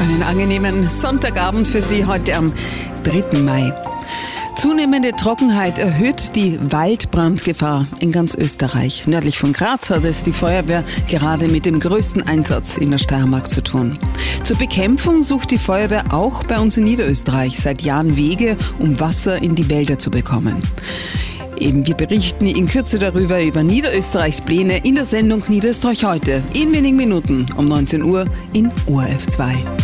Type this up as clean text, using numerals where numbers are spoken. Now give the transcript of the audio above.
Einen angenehmen Sonntagabend für Sie heute am 3. Mai. Zunehmende Trockenheit erhöht die Waldbrandgefahr in ganz Österreich. Nördlich von Graz hat es die Feuerwehr gerade mit dem größten Einsatz in der Steiermark zu tun. Zur Bekämpfung sucht die Feuerwehr auch bei uns in Niederösterreich seit Jahren Wege, um Wasser in die Wälder zu bekommen. Wir berichten in Kürze darüber über Niederösterreichs Pläne in der Sendung Niederösterreich heute. In wenigen Minuten um 19 Uhr in ORF 2.